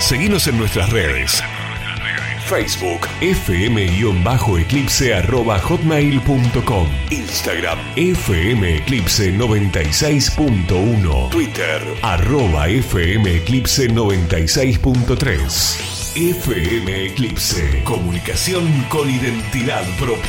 Seguinos en nuestras redes. Facebook fm_eclipse@hotmail.com, Instagram fmeclipse96.1, Twitter @fmeclipse96.3. FM Eclipse, comunicación con identidad propia.